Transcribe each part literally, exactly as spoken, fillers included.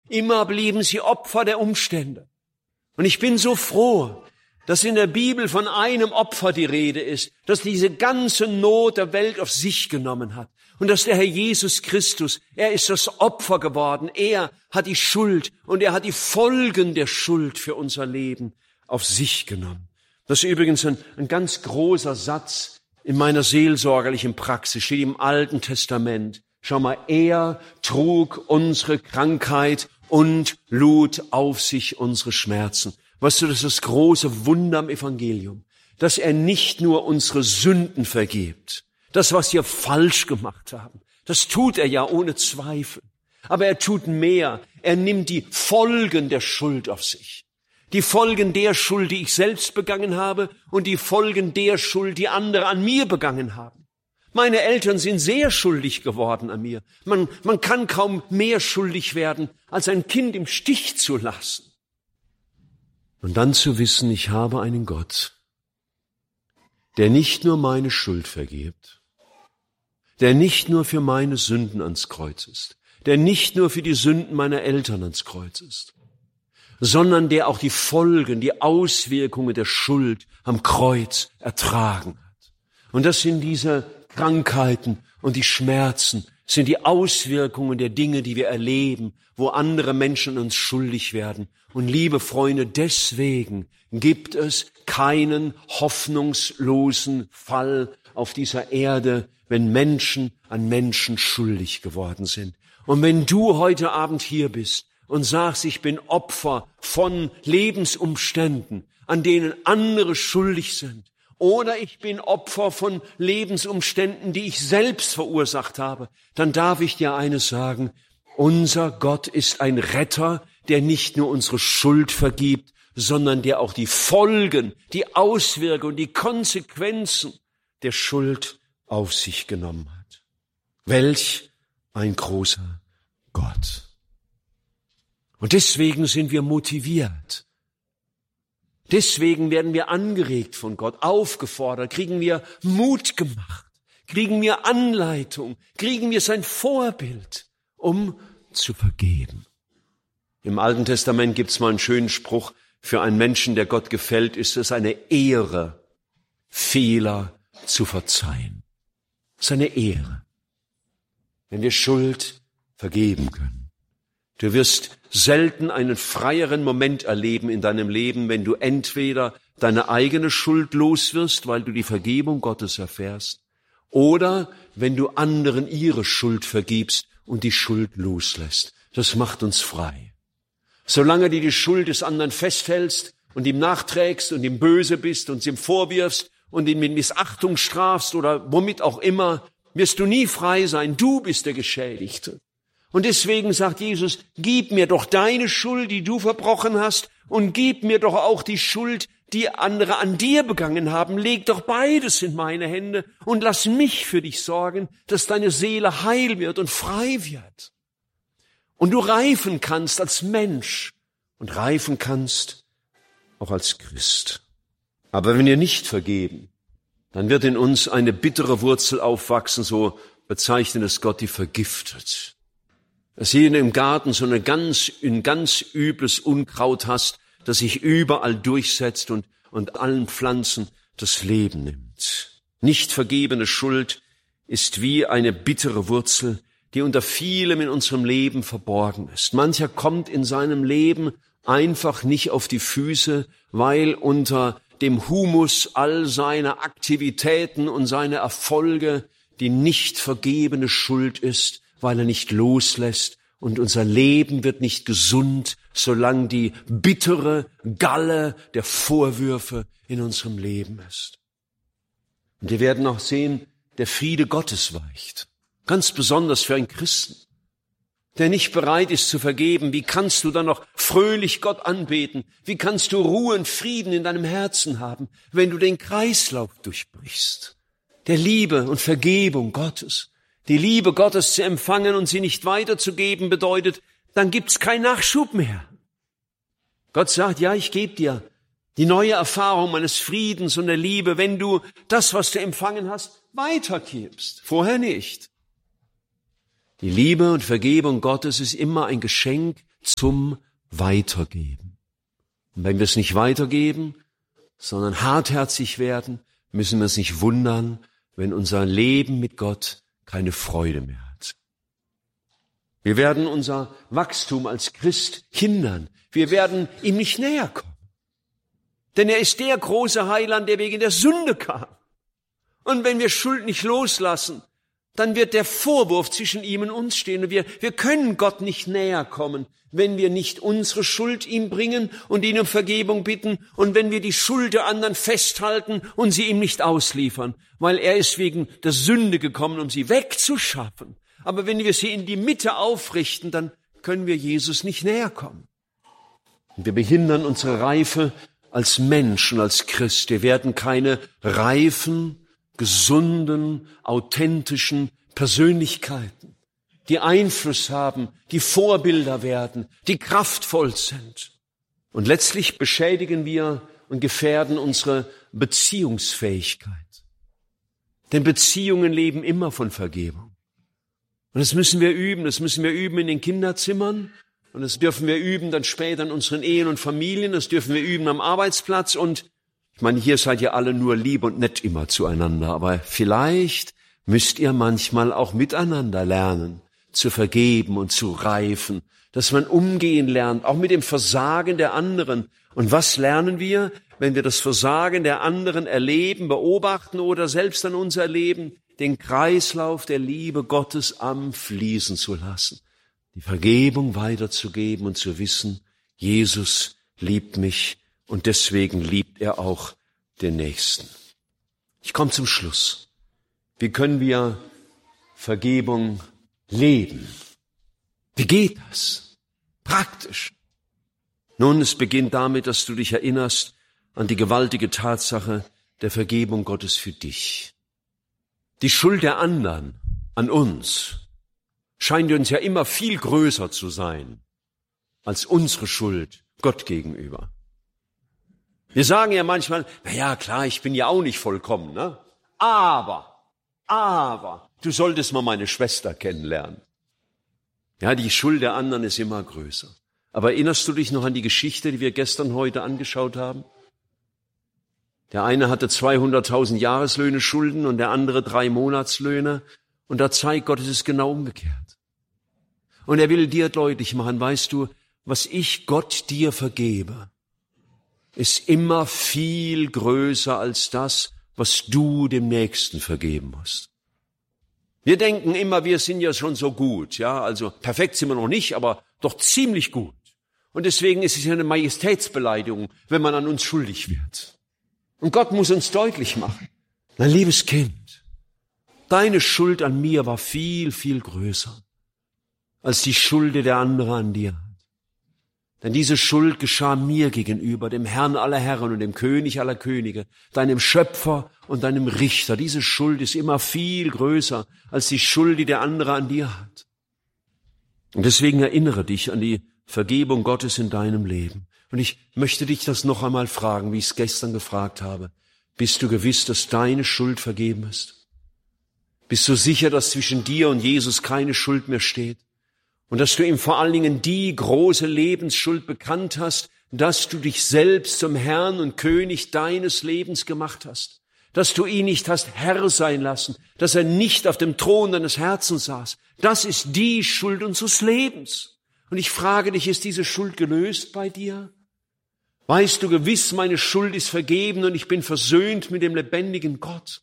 Immer blieben sie Opfer der Umstände. Und ich bin so froh, dass in der Bibel von einem Opfer die Rede ist, das diese ganze Not der Welt auf sich genommen hat. Und dass der Herr Jesus Christus, er ist das Opfer geworden. Er hat die Schuld und er hat die Folgen der Schuld für unser Leben auf sich genommen. Das ist übrigens ein, ein ganz großer Satz in meiner seelsorgerlichen Praxis, steht im Alten Testament. Schau mal, er trug unsere Krankheit und lud auf sich unsere Schmerzen. Weißt du, das ist das große Wunder am Evangelium, dass er nicht nur unsere Sünden vergibt, das, was wir falsch gemacht haben, das tut er ja ohne Zweifel. Aber er tut mehr, er nimmt die Folgen der Schuld auf sich. Die Folgen der Schuld, die ich selbst begangen habe und die Folgen der Schuld, die andere an mir begangen haben. Meine Eltern sind sehr schuldig geworden an mir. Man, man kann kaum mehr schuldig werden, als ein Kind im Stich zu lassen. Und dann zu wissen, ich habe einen Gott, der nicht nur meine Schuld vergibt, der nicht nur für meine Sünden ans Kreuz ist, der nicht nur für die Sünden meiner Eltern ans Kreuz ist, sondern der auch die Folgen, die Auswirkungen der Schuld am Kreuz ertragen hat. Und das sind diese Krankheiten und die Schmerzen, sind die Auswirkungen der Dinge, die wir erleben, wo andere Menschen uns schuldig werden. Und liebe Freunde, deswegen gibt es keinen hoffnungslosen Fall auf dieser Erde, wenn Menschen an Menschen schuldig geworden sind. Und wenn du heute Abend hier bist und sagst, ich bin Opfer von Lebensumständen, an denen andere schuldig sind, oder ich bin Opfer von Lebensumständen, die ich selbst verursacht habe, dann darf ich dir eines sagen, unser Gott ist ein Retter, der nicht nur unsere Schuld vergibt, sondern der auch die Folgen, die Auswirkungen, die Konsequenzen der Schuld auf sich genommen hat. Welch ein großer Gott. Und deswegen sind wir motiviert. Deswegen werden wir angeregt von Gott, aufgefordert, kriegen wir Mut gemacht, kriegen wir Anleitung, kriegen wir sein Vorbild, um zu vergeben. Im Alten Testament gibt es mal einen schönen Spruch, für einen Menschen, der Gott gefällt, ist es eine Ehre, Fehler zu verzeihen. Es ist eine Ehre, wenn wir Schuld vergeben können. Du wirst selten einen freieren Moment erleben in deinem Leben, wenn du entweder deine eigene Schuld los wirst, weil du die Vergebung Gottes erfährst, oder wenn du anderen ihre Schuld vergibst und die Schuld loslässt. Das macht uns frei. Solange du die Schuld des anderen festhältst und ihm nachträgst und ihm böse bist und ihm vorwirfst und ihn mit Missachtung strafst oder womit auch immer, wirst du nie frei sein. Du bist der Geschädigte. Und deswegen sagt Jesus, gib mir doch deine Schuld, die du verbrochen hast, und gib mir doch auch die Schuld, die andere an dir begangen haben. Leg doch beides in meine Hände und lass mich für dich sorgen, dass deine Seele heil wird und frei wird. Und du reifen kannst als Mensch und reifen kannst auch als Christ. Aber wenn wir nicht vergeben, dann wird in uns eine bittere Wurzel aufwachsen, so bezeichnet es Gott, die vergiftet. Dass du im Garten so eine ganz, ein ganz übles Unkraut hast, das sich überall durchsetzt und, und allen Pflanzen das Leben nimmt. Nicht vergebene Schuld ist wie eine bittere Wurzel, die unter vielem in unserem Leben verborgen ist. Mancher kommt in seinem Leben einfach nicht auf die Füße, weil unter dem Humus all seiner Aktivitäten und seiner Erfolge die nicht vergebene Schuld ist, weil er nicht loslässt, und unser Leben wird nicht gesund, solange die bittere Galle der Vorwürfe in unserem Leben ist. Und wir werden auch sehen, der Friede Gottes weicht. Ganz besonders für einen Christen, der nicht bereit ist zu vergeben. Wie kannst du dann noch fröhlich Gott anbeten? Wie kannst du Ruhe und Frieden in deinem Herzen haben, wenn du den Kreislauf durchbrichst? Der Liebe und Vergebung Gottes. Die Liebe Gottes zu empfangen und sie nicht weiterzugeben bedeutet, dann gibt's keinen Nachschub mehr. Gott sagt, ja, ich gebe dir die neue Erfahrung meines Friedens und der Liebe, wenn du das, was du empfangen hast, weitergibst. Vorher nicht. Die Liebe und Vergebung Gottes ist immer ein Geschenk zum Weitergeben. Und wenn wir es nicht weitergeben, sondern hartherzig werden, müssen wir uns nicht wundern, wenn unser Leben mit Gott keine Freude mehr hat. Wir werden unser Wachstum als Christ hindern. Wir werden ihm nicht näher kommen. Denn er ist der große Heiland, der wegen der Sünde kam. Und wenn wir Schuld nicht loslassen, dann wird der Vorwurf zwischen ihm und uns stehen. Und wir, wir können Gott nicht näher kommen, wenn wir nicht unsere Schuld ihm bringen und ihn um Vergebung bitten und wenn wir die Schuld der anderen festhalten und sie ihm nicht ausliefern. Weil er ist wegen der Sünde gekommen, um sie wegzuschaffen. Aber wenn wir sie in die Mitte aufrichten, dann können wir Jesus nicht näher kommen. Und wir behindern unsere Reife als Menschen, als Christ. Wir werden keine reifen, gesunden, authentischen Persönlichkeiten, die Einfluss haben, die Vorbilder werden, die kraftvoll sind. Und letztlich beschädigen wir und gefährden unsere Beziehungsfähigkeit. Denn Beziehungen leben immer von Vergebung. Und das müssen wir üben, das müssen wir üben in den Kinderzimmern. Und das dürfen wir üben dann später in unseren Ehen und Familien, das dürfen wir üben am Arbeitsplatz. Und ich meine, hier seid ihr alle nur lieb und nett immer zueinander, aber vielleicht müsst ihr manchmal auch miteinander lernen, zu vergeben und zu reifen, dass man umgehen lernt, auch mit dem Versagen der anderen. Und was lernen wir, wenn wir das Versagen der anderen erleben, beobachten oder selbst an uns erleben? Den Kreislauf der Liebe Gottes am Fließen zu lassen. Die Vergebung weiterzugeben und zu wissen, Jesus liebt mich und deswegen liebt er auch den Nächsten. Ich komme zum Schluss. Wie können wir Vergebung leben? Wie geht das? Praktisch. Nun, es beginnt damit, dass du dich erinnerst an die gewaltige Tatsache der Vergebung Gottes für dich. Die Schuld der anderen an uns scheint uns ja immer viel größer zu sein als unsere Schuld Gott gegenüber. Wir sagen ja manchmal, na ja, klar, ich bin ja auch nicht vollkommen, ne? Aber, aber, du solltest mal meine Schwester kennenlernen. Ja, die Schuld der anderen ist immer größer. Aber erinnerst du dich noch an die Geschichte, die wir gestern, heute angeschaut haben? Der eine hatte zweihunderttausend Jahreslöhne Schulden und der andere drei Monatslöhne. Und da zeigt Gott, es ist genau umgekehrt. Und er will dir deutlich machen, weißt du, was ich Gott dir vergebe, ist immer viel größer als das, was du dem Nächsten vergeben musst. Wir denken immer, wir sind ja schon so gut, ja, also perfekt sind wir noch nicht, aber doch ziemlich gut. Und deswegen ist es ja eine Majestätsbeleidigung, wenn man an uns schuldig wird. Und Gott muss uns deutlich machen, mein liebes Kind, deine Schuld an mir war viel, viel größer als die Schuld, die der andere an dir hat. Denn diese Schuld geschah mir gegenüber, dem Herrn aller Herren und dem König aller Könige, deinem Schöpfer und deinem Richter. Diese Schuld ist immer viel größer als die Schuld, die der andere an dir hat. Und deswegen erinnere dich an die Vergebung Gottes in deinem Leben. Und ich möchte dich das noch einmal fragen, wie ich es gestern gefragt habe. Bist du gewiss, dass deine Schuld vergeben ist? Bist du sicher, dass zwischen dir und Jesus keine Schuld mehr steht? Und dass du ihm vor allen Dingen die große Lebensschuld bekannt hast, dass du dich selbst zum Herrn und König deines Lebens gemacht hast? Dass du ihn nicht hast Herr sein lassen, dass er nicht auf dem Thron deines Herzens saß? Das ist die Schuld unseres Lebens. Und ich frage dich, ist diese Schuld gelöst bei dir? Weißt du gewiss, meine Schuld ist vergeben und ich bin versöhnt mit dem lebendigen Gott?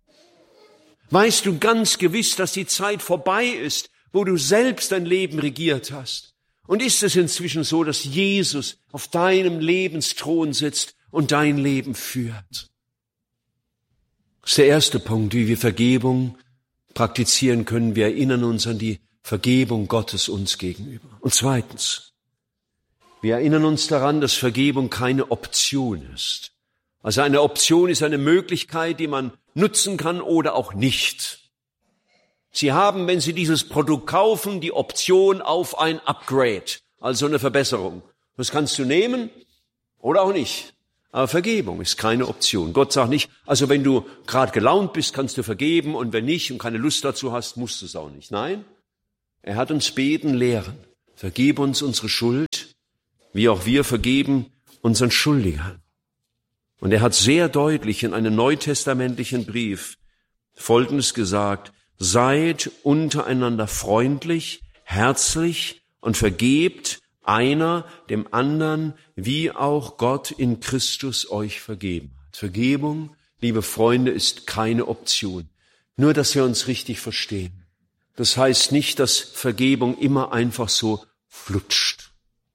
Weißt du ganz gewiss, dass die Zeit vorbei ist, wo du selbst dein Leben regiert hast? Und ist es inzwischen so, dass Jesus auf deinem Lebensthron sitzt und dein Leben führt? Das ist der erste Punkt, wie wir Vergebung praktizieren können. Wir erinnern uns an die Vergebung Gottes uns gegenüber. Und zweitens, wir erinnern uns daran, dass Vergebung keine Option ist. Also eine Option ist eine Möglichkeit, die man nutzen kann oder auch nicht. Sie haben, wenn Sie dieses Produkt kaufen, die Option auf ein Upgrade, also eine Verbesserung. Das kannst du nehmen oder auch nicht. Aber Vergebung ist keine Option. Gott sagt nicht, also wenn du gerade gelaunt bist, kannst du vergeben und wenn nicht und keine Lust dazu hast, musst du es auch nicht. Nein, er hat uns beten lehren. Vergib uns unsere Schuld, wie auch wir vergeben unseren Schuldigern. Und er hat sehr deutlich in einem neutestamentlichen Brief Folgendes gesagt: Seid untereinander freundlich, herzlich und vergebt einer dem anderen, wie auch Gott in Christus euch vergeben hat. Vergebung, liebe Freunde, ist keine Option. Nur, dass wir uns richtig verstehen. Das heißt nicht, dass Vergebung immer einfach so flutscht.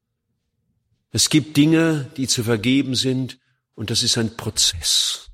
Es gibt Dinge, die zu vergeben sind, und das ist ein Prozess.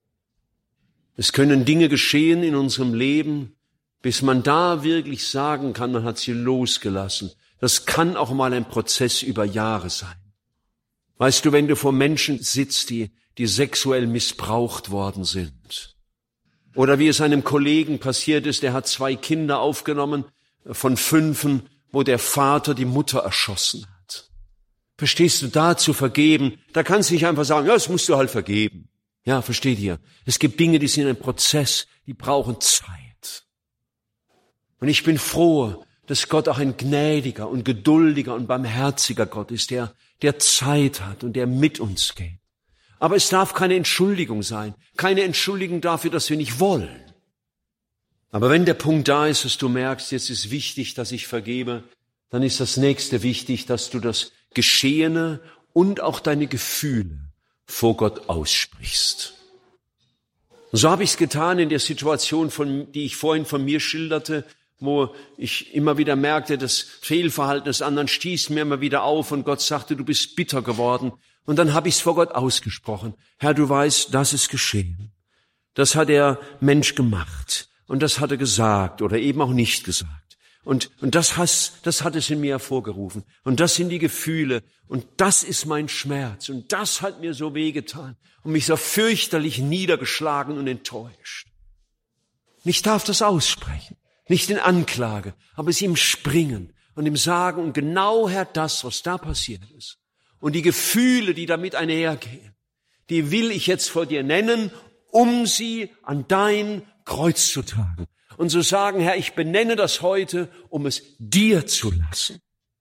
Es können Dinge geschehen in unserem Leben, bis man da wirklich sagen kann, man hat sie losgelassen. Das kann auch mal ein Prozess über Jahre sein. Weißt du, wenn du vor Menschen sitzt, die, die sexuell missbraucht worden sind, oder wie es einem Kollegen passiert ist, der hat zwei Kinder aufgenommen von fünfen, wo der Vater die Mutter erschossen hat. Verstehst du, da zu vergeben, da kannst du nicht einfach sagen, ja, das musst du halt vergeben. Ja, versteht ihr? Es gibt Dinge, die sind ein Prozess, die brauchen Zeit. Und ich bin froh, dass Gott auch ein gnädiger und geduldiger und barmherziger Gott ist, der, der Zeit hat und der mit uns geht. Aber es darf keine Entschuldigung sein, keine Entschuldigung dafür, dass wir nicht wollen. Aber wenn der Punkt da ist, dass du merkst, jetzt ist wichtig, dass ich vergebe, dann ist das nächste wichtig, dass du das Geschehene und auch deine Gefühle vor Gott aussprichst. Und so habe ich es getan in der Situation, von, die ich vorhin von mir schilderte, wo ich immer wieder merkte, das Fehlverhalten des anderen stieß mir immer wieder auf und Gott sagte, du bist bitter geworden. Und dann habe ich es vor Gott ausgesprochen. Herr, du weißt, das ist geschehen. Das hat der Mensch gemacht und das hat er gesagt oder eben auch nicht gesagt. Und, und das, has, das hat es in mir hervorgerufen. Und das sind die Gefühle. Und das ist mein Schmerz. Und das hat mir so wehgetan und mich so fürchterlich niedergeschlagen und enttäuscht. Und ich darf das aussprechen. Nicht in Anklage, aber es ihm springen und ihm sagen, und genau, Herr, das, was da passiert ist. Und die Gefühle, die damit einhergehen, die will ich jetzt vor dir nennen, um sie an dein Kreuz zu tragen. Und zu sagen, Herr, ich benenne das heute, um es dir zu lassen.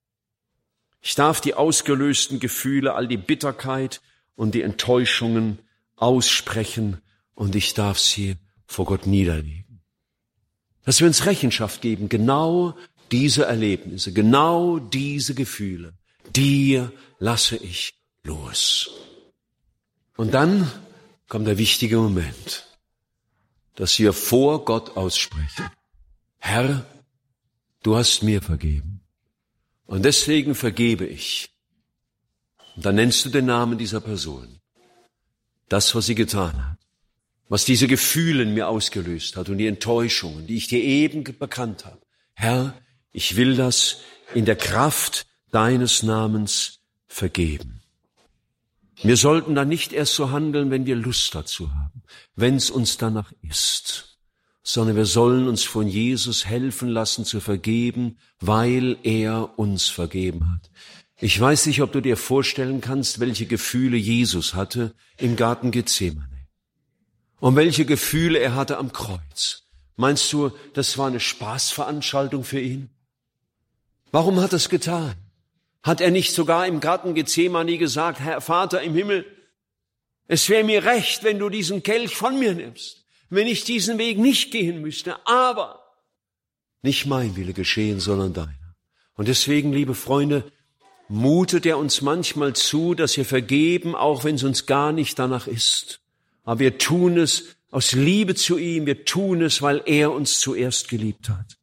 Ich darf die ausgelösten Gefühle, all die Bitterkeit und die Enttäuschungen aussprechen und ich darf sie vor Gott niederlegen. Dass wir uns Rechenschaft geben, genau diese Erlebnisse, genau diese Gefühle, dir lasse ich los. Und dann kommt der wichtige Moment, dass wir vor Gott aussprechen. Herr, du hast mir vergeben und deswegen vergebe ich. Und dann nennst du den Namen dieser Person. Das, was sie getan hat, was diese Gefühle in mir ausgelöst hat und die Enttäuschungen, die ich dir eben bekannt habe. Herr, ich will das in der Kraft deines Namens vergeben. Wir sollten dann nicht erst so handeln, wenn wir Lust dazu haben, wenn es uns danach ist, sondern wir sollen uns von Jesus helfen lassen zu vergeben, weil er uns vergeben hat. Ich weiß nicht, ob du dir vorstellen kannst, welche Gefühle Jesus hatte im Garten Gethsemane und welche Gefühle er hatte am Kreuz. Meinst du, das war eine Spaßveranstaltung für ihn? Warum hat er es getan? Hat er nicht sogar im Garten Gethsemane gesagt, Herr Vater im Himmel, es wäre mir recht, wenn du diesen Kelch von mir nimmst, wenn ich diesen Weg nicht gehen müsste, aber nicht mein Wille geschehen, sondern deiner. Und deswegen, liebe Freunde, mutet er uns manchmal zu, dass wir vergeben, auch wenn es uns gar nicht danach ist. Aber wir tun es aus Liebe zu ihm, wir tun es, weil er uns zuerst geliebt hat.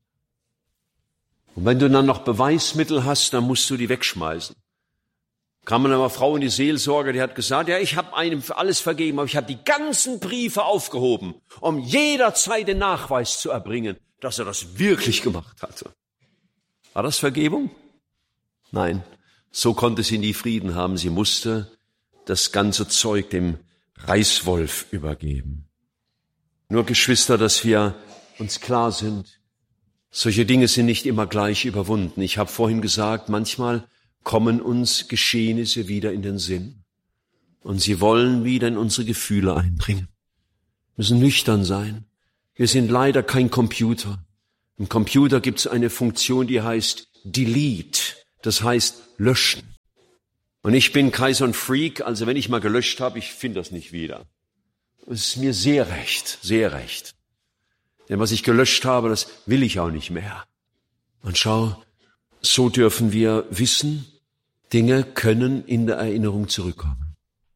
Und wenn du dann noch Beweismittel hast, dann musst du die wegschmeißen. Kam eine Frau in die Seelsorge, die hat gesagt, ja, ich habe einem für alles vergeben, aber ich habe die ganzen Briefe aufgehoben, um jederzeit den Nachweis zu erbringen, dass er das wirklich gemacht hatte. War das Vergebung? Nein, so konnte sie nie Frieden haben. Sie musste das ganze Zeug dem Reißwolf übergeben. Nur, Geschwister, dass wir uns klar sind, solche Dinge sind nicht immer gleich überwunden. Ich habe vorhin gesagt, manchmal kommen uns Geschehnisse wieder in den Sinn. Und sie wollen wieder in unsere Gefühle eindringen. Wir müssen nüchtern sein. Wir sind leider kein Computer. Im Computer gibt es eine Funktion, die heißt Delete. Das heißt löschen. Und ich bin kein so ein Freak, also wenn ich mal gelöscht habe, ich finde das nicht wieder. Es ist mir sehr recht, sehr recht. Denn was ich gelöscht habe, das will ich auch nicht mehr. Und schau, so dürfen wir wissen, Dinge können in der Erinnerung zurückkommen.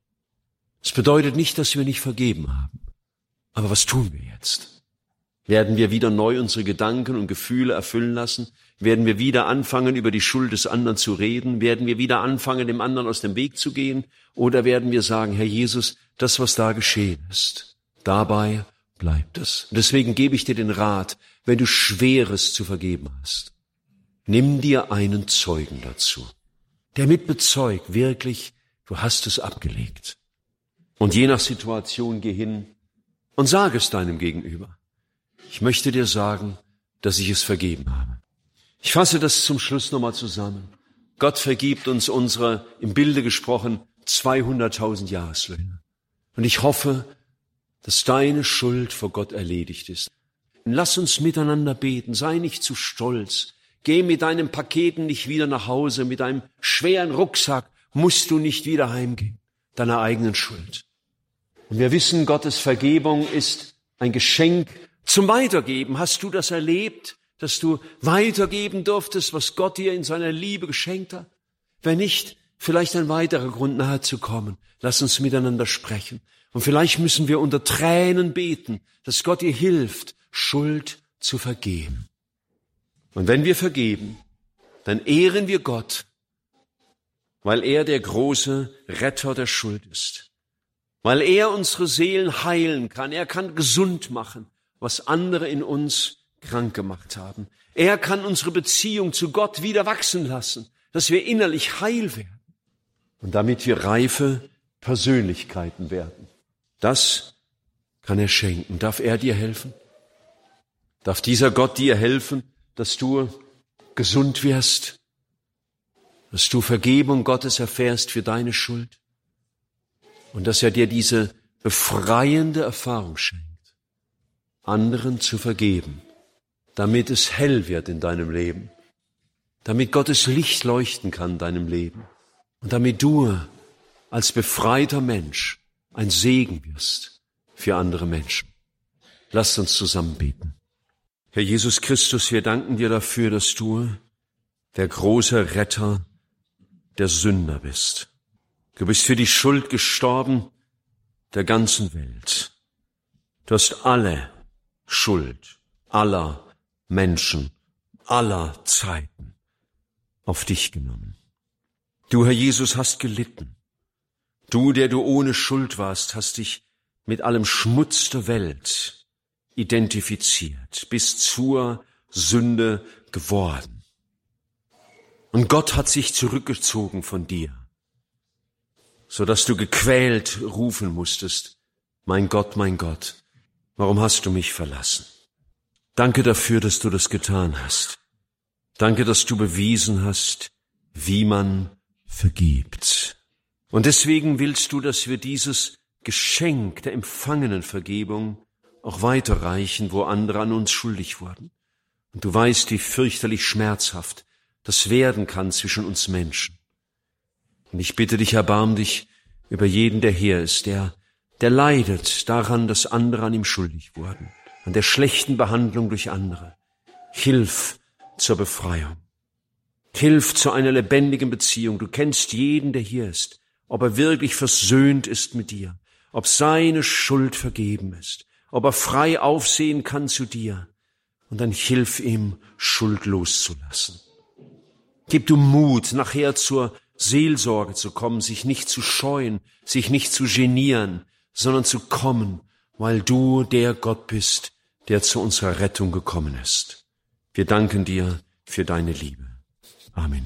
Es bedeutet nicht, dass wir nicht vergeben haben. Aber was tun wir jetzt? Werden wir wieder neu unsere Gedanken und Gefühle erfüllen lassen? Werden wir wieder anfangen, über die Schuld des anderen zu reden? Werden wir wieder anfangen, dem anderen aus dem Weg zu gehen? Oder werden wir sagen, Herr Jesus, das, was da geschehen ist, dabei bleibt es. Und deswegen gebe ich dir den Rat, wenn du Schweres zu vergeben hast, nimm dir einen Zeugen dazu, der mit bezeugt, wirklich, du hast es abgelegt. Und je nach Situation geh hin und sage es deinem Gegenüber. Ich möchte dir sagen, dass ich es vergeben habe. Ich fasse das zum Schluss nochmal zusammen. Gott vergibt uns unsere, im Bilde gesprochen, zweihunderttausend Jahreslöhne. Und ich hoffe, dass deine Schuld vor Gott erledigt ist. Lass uns miteinander beten, sei nicht zu stolz. Geh mit deinen Paketen nicht wieder nach Hause, mit deinem schweren Rucksack musst du nicht wieder heimgehen, deiner eigenen Schuld. Und wir wissen, Gottes Vergebung ist ein Geschenk zum Weitergeben. Hast du das erlebt, dass du weitergeben durftest, was Gott dir in seiner Liebe geschenkt hat? Wenn nicht, vielleicht ein weiterer Grund, nahe zu kommen. Lass uns miteinander sprechen. Und vielleicht müssen wir unter Tränen beten, dass Gott dir hilft, Schuld zu vergeben. Und wenn wir vergeben, dann ehren wir Gott, weil er der große Retter der Schuld ist. Weil er unsere Seelen heilen kann. Er kann gesund machen, was andere in uns krank gemacht haben. Er kann unsere Beziehung zu Gott wieder wachsen lassen, dass wir innerlich heil werden und damit wir reife Persönlichkeiten werden. Das kann er schenken. Darf er dir helfen? Darf dieser Gott dir helfen, dass du gesund wirst, dass du Vergebung Gottes erfährst für deine Schuld und dass er dir diese befreiende Erfahrung schenkt, anderen zu vergeben, damit es hell wird in deinem Leben, damit Gottes Licht leuchten kann in deinem Leben und damit du als befreiter Mensch ein Segen wirst für andere Menschen. Lasst uns zusammen beten. Herr Jesus Christus, wir danken dir dafür, dass du der große Retter der Sünder bist. Du bist für die Schuld gestorben der ganzen Welt. Du hast alle Schuld aller Menschen, aller Zeiten auf dich genommen. Du, Herr Jesus, hast gelitten. Du, der du ohne Schuld warst, hast dich mit allem Schmutz der Welt identifiziert, bis zur Sünde geworden. Und Gott hat sich zurückgezogen von dir, so dass du gequält rufen musstest, mein Gott, mein Gott, warum hast du mich verlassen? Danke dafür, dass du das getan hast. Danke, dass du bewiesen hast, wie man vergibt. Und deswegen willst du, dass wir dieses Geschenk der empfangenen Vergebung auch weiterreichen, wo andere an uns schuldig wurden. Und du weißt, wie fürchterlich schmerzhaft das werden kann zwischen uns Menschen. Und ich bitte dich, erbarm dich über jeden, der hier ist, der, der leidet daran, dass andere an ihm schuldig wurden, an der schlechten Behandlung durch andere. Hilf zur Befreiung. Hilf zu einer lebendigen Beziehung. Du kennst jeden, der hier ist, ob er wirklich versöhnt ist mit dir, ob seine Schuld vergeben ist, ob er frei aufsehen kann zu dir. Und dann hilf ihm, Schuld loszulassen. Gib du Mut, nachher zur Seelsorge zu kommen, sich nicht zu scheuen, sich nicht zu genieren, sondern zu kommen, weil du der Gott bist, der zu unserer Rettung gekommen ist. Wir danken dir für deine Liebe. Amen.